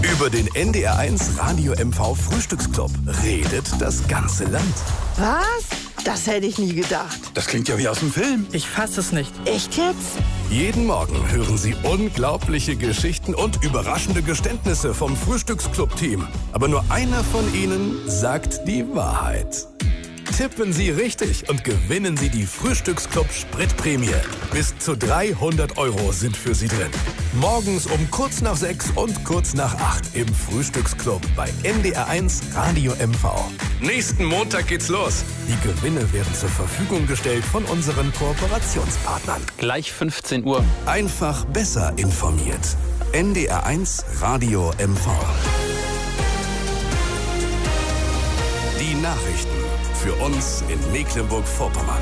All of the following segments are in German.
Über den NDR1 Radio MV Frühstücksclub redet das ganze Land. Was? Das hätte ich nie gedacht. Das klingt ja wie aus dem Film. Ich fasse es nicht. Echt jetzt? Jeden Morgen hören Sie unglaubliche Geschichten und überraschende Geständnisse vom Frühstücksclub-Team. Aber nur einer von ihnen sagt die Wahrheit. Tippen Sie richtig und gewinnen Sie die Frühstücksclub Spritprämie. Bis zu 300 € sind für Sie drin. Morgens um kurz nach 6 und kurz nach 8 im Frühstücksclub bei NDR1 Radio MV. Nächsten Montag geht's los. Die Gewinne werden zur Verfügung gestellt von unseren Kooperationspartnern. Gleich 15 Uhr. Einfach besser informiert. NDR1 Radio MV. Die Nachrichten für uns in Mecklenburg-Vorpommern.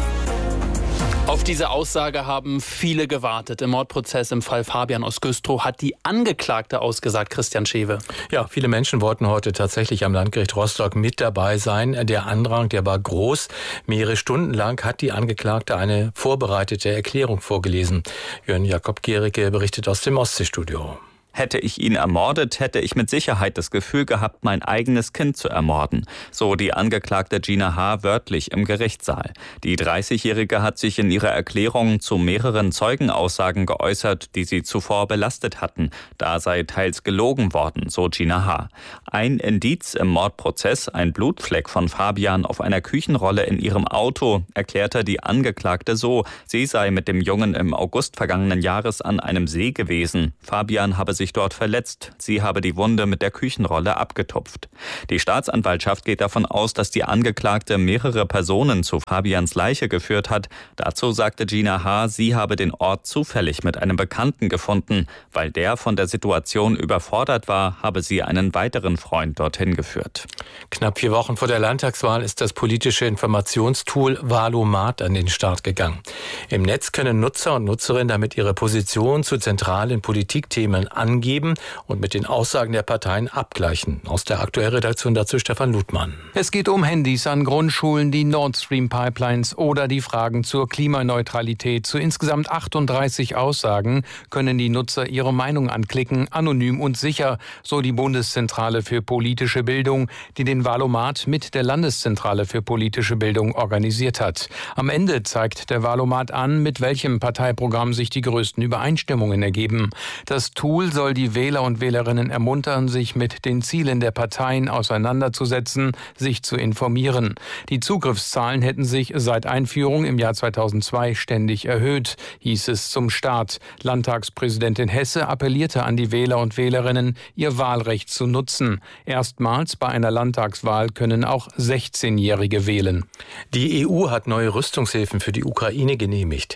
Auf diese Aussage haben viele gewartet. Im Mordprozess im Fall Fabian aus Güstrow hat die Angeklagte ausgesagt, Christian Schewe. Ja, viele Menschen wollten heute tatsächlich am Landgericht Rostock mit dabei sein. Der Andrang, der war groß. Mehrere Stunden lang hat die Angeklagte eine vorbereitete Erklärung vorgelesen. Jörn Jakob Gericke berichtet aus dem Ostseestudio. Hätte ich ihn ermordet, hätte ich mit Sicherheit das Gefühl gehabt, mein eigenes Kind zu ermorden. So die Angeklagte Gina H. wörtlich im Gerichtssaal. Die 30-Jährige hat sich in ihrer Erklärung zu mehreren Zeugenaussagen geäußert, die sie zuvor belastet hatten. Da sei teils gelogen worden, so Gina H. Ein Indiz im Mordprozess, ein Blutfleck von Fabian auf einer Küchenrolle in ihrem Auto, erklärte die Angeklagte so. Sie sei mit dem Jungen im August vergangenen Jahres an einem See gewesen. Fabian habe sich dort verletzt. Sie habe die Wunde mit der Küchenrolle abgetupft. Die Staatsanwaltschaft geht davon aus, dass die Angeklagte mehrere Personen zu Fabians Leiche geführt hat. Dazu sagte Gina H., sie habe den Ort zufällig mit einem Bekannten gefunden. Weil der von der Situation überfordert war, habe sie einen weiteren Freund dorthin geführt. Knapp 4 Wochen vor der Landtagswahl ist das politische Informationstool Valomat an den Start gegangen. Im Netz können Nutzer und Nutzerinnen damit ihre Position zu zentralen Politikthemen angeben und mit den Aussagen der Parteien abgleichen. Aus der Aktuellredaktion dazu Stefan Ludmann. Es geht um Handys an Grundschulen, die Nord Stream Pipelines oder die Fragen zur Klimaneutralität. Zu insgesamt 38 Aussagen können die Nutzer ihre Meinung anklicken, anonym und sicher, so die Bundeszentrale für politische Bildung, die den Valomat mit der Landeszentrale für politische Bildung organisiert hat. Am Ende zeigt der Valomat an, mit welchem Parteiprogramm sich die größten Übereinstimmungen ergeben. Das Tool soll die Wähler und Wählerinnen ermuntern, sich mit den Zielen der Parteien auseinanderzusetzen, sich zu informieren. Die Zugriffszahlen hätten sich seit Einführung im Jahr 2002 ständig erhöht, hieß es zum Start. Landtagspräsidentin Hesse appellierte an die Wähler und Wählerinnen, ihr Wahlrecht zu nutzen. Erstmals bei einer Landtagswahl können auch 16-Jährige wählen. Die EU hat neue Rüstungshilfen für die Ukraine genehmigt.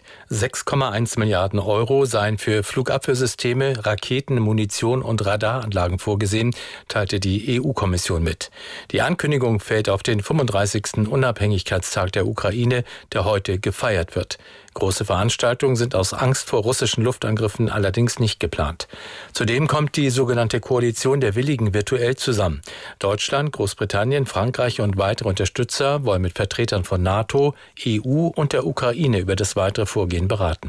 6,1 Milliarden € seien für Flugabwehrsysteme, Raketen, Munition und Radaranlagen vorgesehen, teilte die EU-Kommission mit. Die Ankündigung fällt auf den 35. Unabhängigkeitstag der Ukraine, der heute gefeiert wird. Große Veranstaltungen sind aus Angst vor russischen Luftangriffen allerdings nicht geplant. Zudem kommt die sogenannte Koalition der Willigen virtuell zusammen. Deutschland, Großbritannien, Frankreich und weitere Unterstützer wollen mit Vertretern von NATO, EU und der Ukraine über das weitere Vorgehen beraten.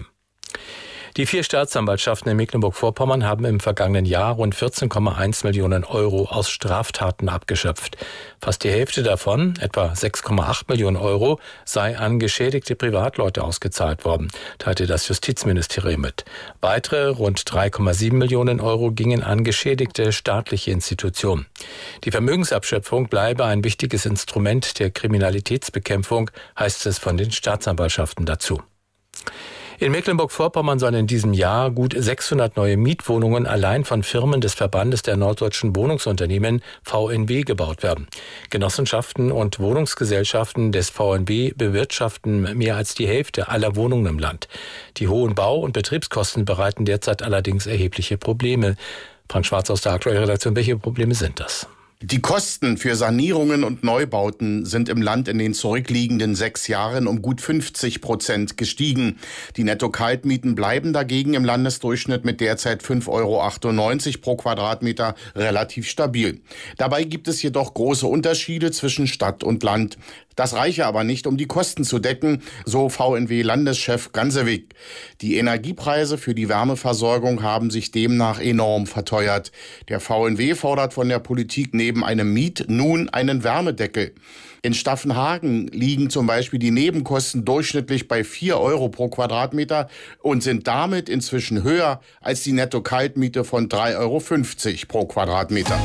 Die 4 Staatsanwaltschaften in Mecklenburg-Vorpommern haben im vergangenen Jahr rund 14,1 Millionen € aus Straftaten abgeschöpft. Fast die Hälfte davon, etwa 6,8 Millionen €, sei an geschädigte Privatleute ausgezahlt worden, teilte das Justizministerium mit. Weitere rund 3,7 Millionen € gingen an geschädigte staatliche Institutionen. Die Vermögensabschöpfung bleibe ein wichtiges Instrument der Kriminalitätsbekämpfung, heißt es von den Staatsanwaltschaften dazu. In Mecklenburg-Vorpommern sollen in diesem Jahr gut 600 neue Mietwohnungen allein von Firmen des Verbandes der norddeutschen Wohnungsunternehmen VNB gebaut werden. Genossenschaften und Wohnungsgesellschaften des VNB bewirtschaften mehr als die Hälfte aller Wohnungen im Land. Die hohen Bau- und Betriebskosten bereiten derzeit allerdings erhebliche Probleme. Frank Schwarz aus der Aktuellredaktion, welche Probleme sind das? Die Kosten für Sanierungen und Neubauten sind im Land in den zurückliegenden 6 Jahren um gut 50% gestiegen. Die Netto-Kaltmieten bleiben dagegen im Landesdurchschnitt mit derzeit 5,98 € pro Quadratmeter relativ stabil. Dabei gibt es jedoch große Unterschiede zwischen Stadt und Land. Das reiche aber nicht, um die Kosten zu decken, so VNW-Landeschef Gansewig. Die Energiepreise für die Wärmeversorgung haben sich demnach enorm verteuert. Der VNW fordert von der Politik neben einem nun einen Wärmedeckel. In Staffenhagen liegen zum Beispiel die Nebenkosten durchschnittlich bei 4 € pro Quadratmeter und sind damit inzwischen höher als die Netto-Kaltmiete von 3,50 € pro Quadratmeter.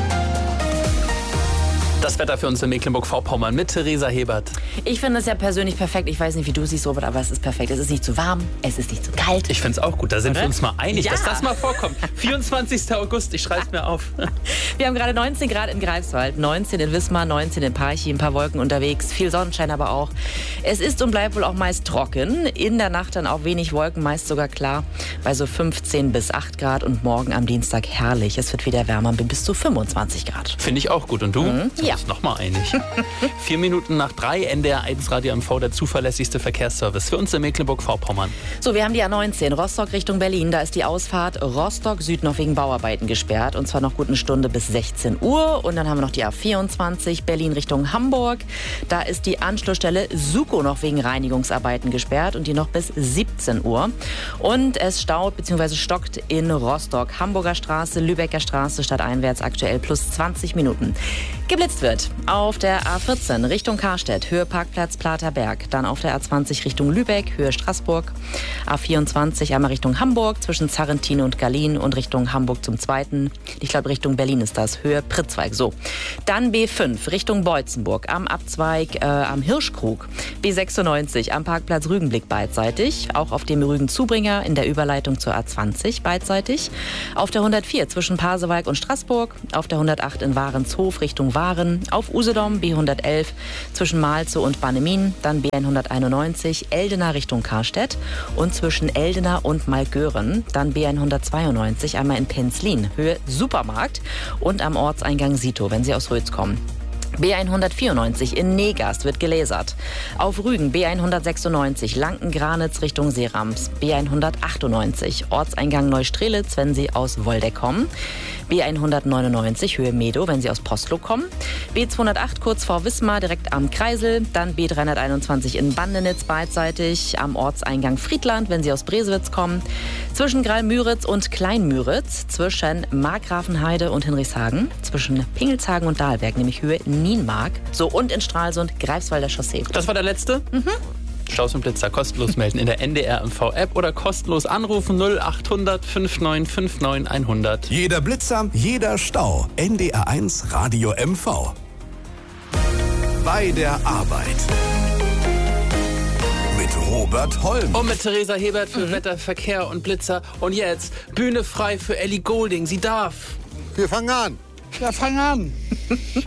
Das Wetter für uns in Mecklenburg-Vorpommern mit Theresa Hebert. Ich finde es ja persönlich perfekt. Ich weiß nicht, wie du siehst, Robert, aber es ist perfekt. Es ist nicht zu warm, es ist nicht zu kalt. Ich finde es auch gut. Da sind wir uns mal einig, Ja. dass das mal vorkommt. 24. August, ich schreibe es mir auf. Wir haben gerade 19 Grad in Greifswald, 19 in Wismar, 19 in Parchim, ein paar Wolken unterwegs, viel Sonnenschein aber auch. Es ist und bleibt wohl auch meist trocken. In der Nacht dann auch wenig Wolken, meist sogar klar, bei so 15 bis 8 Grad und morgen am Dienstag herrlich. Es wird wieder wärmer mit bis zu 25 Grad. Finde ich auch gut. Und du? Ja. Noch mal einig. 4 Minuten nach 3, NDR 1 Radio MV, der zuverlässigste Verkehrsservice für uns in Mecklenburg-Vorpommern. So, wir haben die A19, Rostock Richtung Berlin. Da ist die Ausfahrt Rostock Süd noch wegen Bauarbeiten gesperrt. Und zwar noch gut eine Stunde bis 16 Uhr. Und dann haben wir noch die A24, Berlin Richtung Hamburg. Da ist die Anschlussstelle Sukow noch wegen Reinigungsarbeiten gesperrt. Und die noch bis 17 Uhr. Und es staut bzw. stockt in Rostock. Hamburger Straße, Lübecker Straße stadteinwärts aktuell plus 20 Minuten. Geblitzt wird auf der A14 Richtung Karstedt, Höhe Parkplatz Platerberg. Dann auf der A20 Richtung Lübeck, Höhe Straßburg. A24 einmal Richtung Hamburg, zwischen Zarrentin und Gallien und Richtung Hamburg zum Zweiten. Ich glaube, Richtung Berlin ist das, Höhe Pritzweig. So. Dann B5 Richtung Beutzenburg, am Abzweig am Hirschkrug. B96 am Parkplatz Rügenblick beidseitig. Auch auf dem Rügen-Zubringer in der Überleitung zur A20 beidseitig. Auf der 104 zwischen Pasewalk und Straßburg. Auf der 108 in Warenshof Richtung Waren. Auf Usedom B111 zwischen Malzow und Bannemin. Dann B191 Eldena Richtung Karstedt. Und zwischen Eldena und Malgören. Dann B192 einmal in Penzlin, Höhe Supermarkt. Und am Ortseingang Sito, wenn Sie aus Rötz kommen. B194 in Negast wird gelasert. Auf Rügen B196 Lanken-Granitz Richtung Seerams. B198 Ortseingang Neustrelitz, wenn Sie aus Woldeck kommen. B199 Höhe Medow, wenn Sie aus Postloh kommen. B208 kurz vor Wismar, direkt am Kreisel. Dann B321 in Bandenitz beidseitig am Ortseingang Friedland, wenn Sie aus Bresewitz kommen. Zwischen Greil-Müritz und Klein-Müritz, zwischen Markgrafenheide und Hinrichshagen, zwischen Pingelshagen und Dahlberg, nämlich Höhe Nienmark. So, und in Stralsund Greifswalder Chaussee. Das war der letzte? Staus und Blitzer kostenlos melden in der NDR MV-App oder kostenlos anrufen 0800 5959 100. Jeder Blitzer, jeder Stau. NDR 1 Radio MV. Bei der Arbeit. Mit Robert Holm. Und mit Theresa Hebert für Wetter, Verkehr und Blitzer. Und jetzt Bühne frei für Ellie Goulding. Sie darf. Wir fangen an. Ja, fang an.